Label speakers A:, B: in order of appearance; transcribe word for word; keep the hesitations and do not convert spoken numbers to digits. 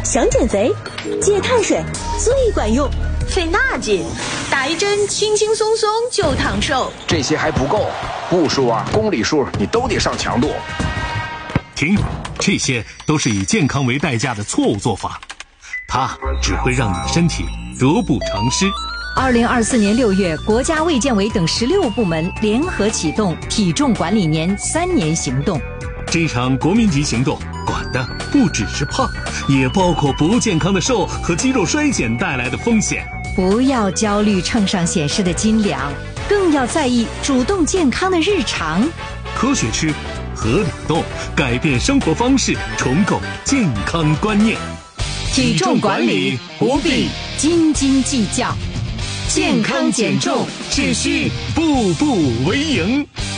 A: 想减肥，戒碳水最管用，
B: 费那劲，打一针轻轻松松就烫瘦。
C: 这些还不够，步数啊、公里数你都得上强度。
D: 停，这些都是以健康为代价的错误做法，它只会让你的身体得不偿失。
E: 二零二四年六月，国家卫健委等十六部门联合启动体重管理年三年行动。
D: 这场国民级行动管的不只是胖，也包括不健康的瘦和肌肉衰减带来的风险。
E: 不要焦虑秤上显示的斤两，更要在意主动健康的日常。
D: 科学吃，合理动，改变生活方式，重构健康观念。
E: 体重管理不必斤斤计较，健康减重只需
D: 步步为营。